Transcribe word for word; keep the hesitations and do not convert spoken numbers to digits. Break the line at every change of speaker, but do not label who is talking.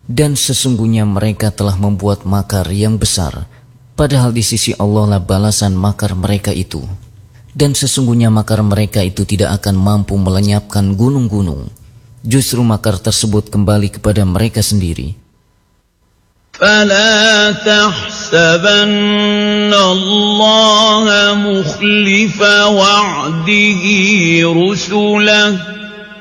Dan sesungguhnya mereka telah membuat makar yang besar, padahal di sisi Allah lah balasan makar mereka itu. Dan sesungguhnya makar mereka itu tidak akan mampu melenyapkan gunung-gunung. Justru makar tersebut kembali kepada mereka sendiri.
فَلَا تَحْسَبَنَّ اللَّهَ مُخْلِفَ وَعْدِهِ رُسُلَهُ